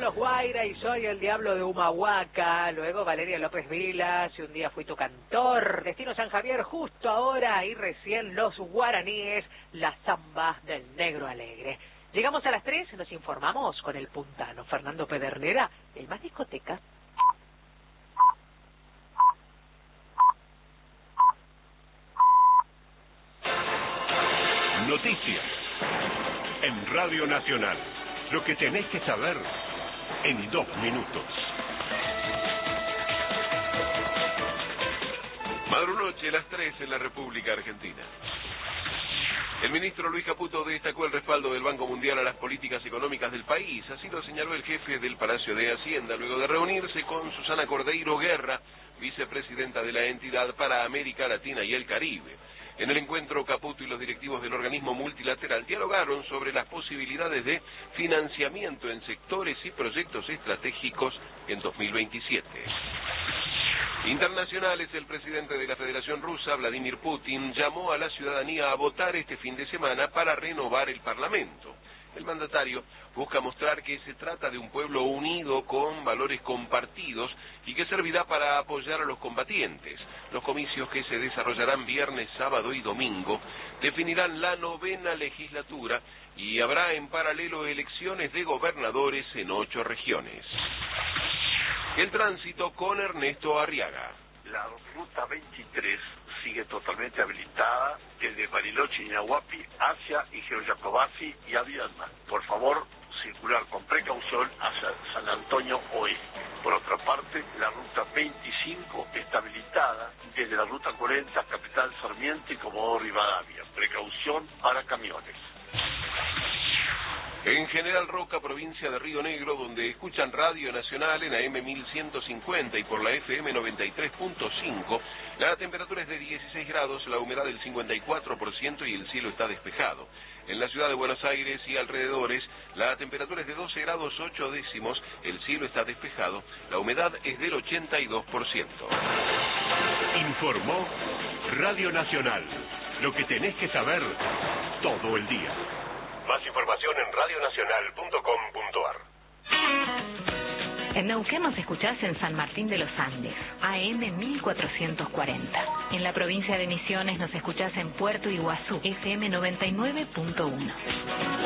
Carlos Guaira y soy el diablo de Humahuaca. Luego Valeria López Vilas y un día fui tu cantor. Destino San Javier justo ahora y recién los guaraníes, la zamba del negro alegre. Llegamos a las 3, nos informamos con el puntano Fernando Pedernera, el más discoteca. Noticias en Radio Nacional. Lo que tenés que saber en 2 minutos. Madrunoche, las 3 en la República Argentina. El ministro Luis Caputo destacó el respaldo del Banco Mundial a las políticas económicas del país. Así lo señaló el jefe del Palacio de Hacienda, luego de reunirse con Susana Cordeiro Guerra, vicepresidenta de la entidad para América Latina y el Caribe. En el encuentro, Caputo y los directivos del organismo multilateral dialogaron sobre las posibilidades de financiamiento en sectores y proyectos estratégicos en 2027. Internacionales, el presidente de la Federación Rusa, Vladimir Putin, llamó a la ciudadanía a votar este fin de semana para renovar el Parlamento. El mandatario busca mostrar que se trata de un pueblo unido con valores compartidos y que servirá para apoyar a los combatientes. Los comicios, que se desarrollarán viernes, sábado y domingo, definirán la 9ª legislatura y habrá en paralelo elecciones de gobernadores en 8 regiones. El tránsito con Ernesto Arriaga. La ruta 23 sigue totalmente habilitada desde Bariloche y Nahuapi hacia Igeo Jacobasi y Avialma. Por favor, circular con precaución hacia San Antonio Oeste. Por otra parte, la ruta 25 está habilitada desde la ruta 40 Capital Sarmiento y Comodoro Rivadavia. Precaución para camiones. En General Roca, provincia de Río Negro, donde escuchan Radio Nacional en AM 1150 y por la FM 93.5, la temperatura es de 16 grados, la humedad del 54% y el cielo está despejado. En la ciudad de Buenos Aires y alrededores, la temperatura es de 12 grados 8 décimos, el cielo está despejado, la humedad es del 82%. Informó Radio Nacional. Lo que tenés que saber todo el día. Más información en radionacional.com.ar. En Neuquén nos escuchás en San Martín de los Andes, AM 1440. En la provincia de Misiones nos escuchás en Puerto Iguazú, FM 99.1.